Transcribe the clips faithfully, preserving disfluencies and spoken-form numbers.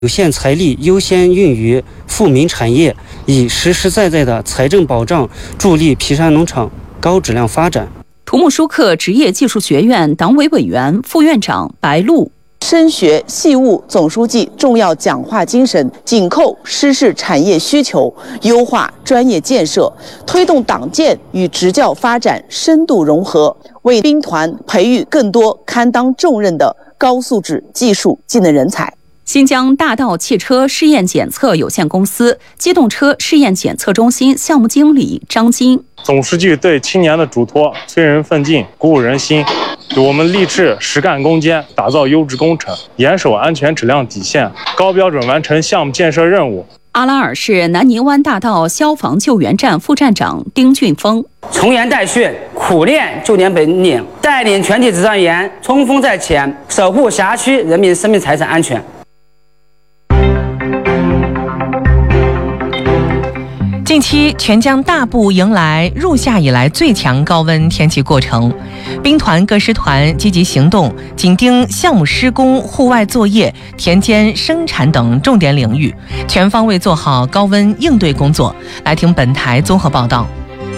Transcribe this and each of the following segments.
有限财力优先用于富民产业，以实实在在的财政保障助力皮山农场高质量发展。 土木舒克职业技术学院党委委员、副院长白露。 深学细悟总书记重要讲话精神，紧扣师事产业需求，优化专业建设，推动党建与职教发展深度融合，为兵团培育更多堪当重任的高素质技术技能人才。 新疆大道汽车试验检测有限公司机动车试验检测中心项目经理张金。 总书记对青年的嘱托催人奋进，鼓舞人心。我们立志实干攻坚，打造优质工程，严守安全质量底线，高标准完成项目建设任务。 阿拉尔市南泥湾大道消防救援站副站长丁俊峰。 从严带训，苦练救援本领，带领全体执战员冲锋在前，守护辖区人民生命财产安全。 近期，全疆大部迎来入夏以来最强高温天气过程，兵团各师团积极行动，紧盯项目施工、户外作业、田间生产等重点领域，全方位做好高温应对工作。来听本台综合报道。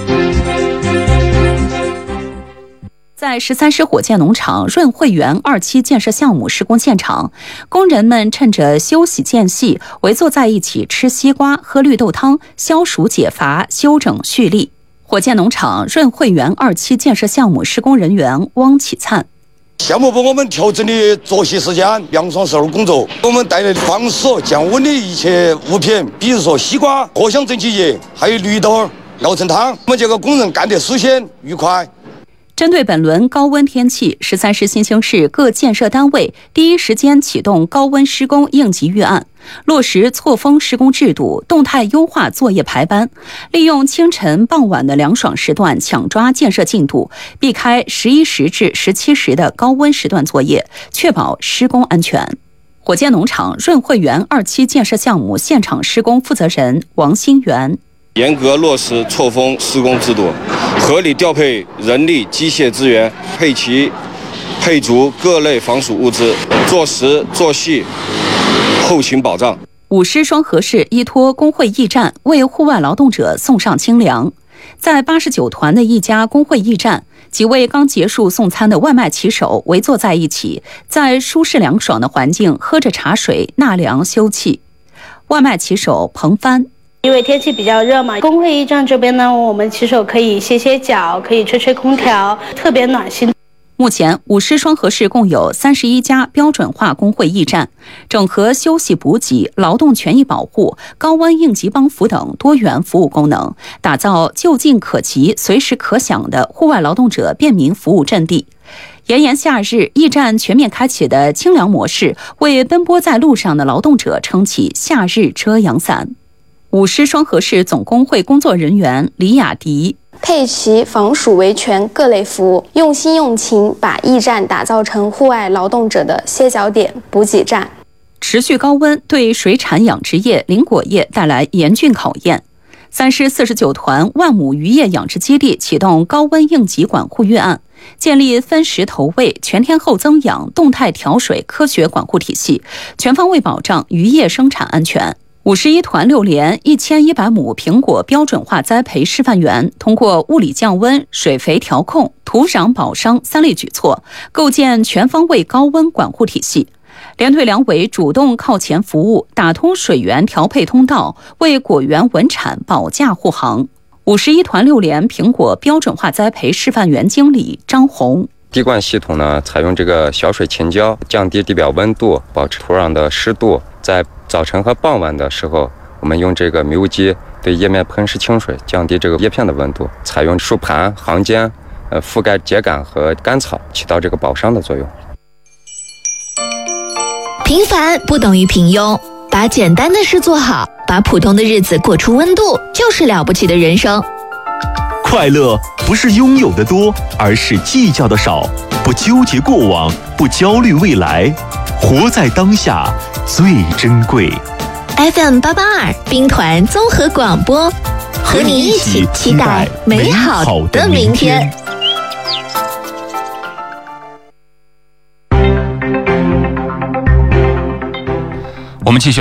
在十三师火箭农场润惠园二期建设项目施工现场，工人们趁着休息间隙，围坐在一起吃西瓜、喝绿豆汤，消暑解乏，休整蓄力。火箭农场润惠园二期建设项目施工人员汪启灿。 项目部我们调整的作息时间，凉爽时候工作，我们带来的放暑降温的一切物品，比如说西瓜、藿香正气液，还有绿豆、熬成汤，我们这个工人干得舒心愉快。 针对本轮高温天气，十三师新兴市各建设单位第一时间启动高温施工应急预案，落实错峰施工制度，动态优化作业排班，利用清晨傍晚的凉爽时段抢抓建设进度，避开十一时至十七时的高温时段作业，确保施工安全。火箭农场润惠园二期建设项目现场施工负责人王新元。 严格落实错峰施工制度，合理调配人力、机械资源，配齐、配足各类防暑物资，做实做细，后勤保障。 五师双河市依托工会驿站，为户外劳动者送上清凉。在八十九团的一家工会驿站，几位刚结束送餐的外卖骑手围坐在一起，在舒适凉爽的环境喝着茶水，纳凉休憩。外卖骑手彭帆。 因为天气比较热嘛，工会驿站这边呢，我们骑手可以歇歇脚，可以吹吹空调，特别暖心。 目前，五师双河市共有三十一家标准化工会驿站，整合休息补给、劳动权益保护、高温应急帮扶等多元服务功能，打造就近可及、随时可享的户外劳动者便民服务阵地。炎炎夏日，驿站全面开启的清凉模式，为奔波在路上的劳动者撑起夏日遮阳伞。五师双河市总工会工作人员李雅迪。 配齐防暑维权各类服务，用心用情把驿站打造成户外劳动者的歇脚点、补给站。 持续高温对水产养殖业、林果业带来严峻考验。三师四十九团万亩渔业养殖基地启动高温应急管护预案，建立分时投喂、全天候增氧、动态调水科学管护体系，全方位保障渔业生产安全。五十一团六连一千一百亩苹果标准化栽培示范园，通过物理降温、水肥调控、土壤保墒三类举措，构建全方位高温管护体系。连队两委主动靠前服务，打通水源调配通道，为果园稳产保价护航。五十一团六连苹果标准化栽培示范园经理张红。 滴灌系统呢，采用这个小水浸浇，降低地表温度，保持土壤的湿度。在早晨和傍晚的时候，我们用这个迷雾机对叶面喷施清水，降低这个叶片的温度。采用树盘、行间，呃，覆盖秸秆和干草，起到这个保墒的作用。 平凡不等于平庸，把简单的事做好，把普通的日子过出温度，就是了不起的人生。 快乐不是拥有的多，而是计较的少。不纠结过往，不焦虑未来，活在当下最珍贵。 F M 八八二兵团综合广播，和你一起期待美好的明天。 我们继续。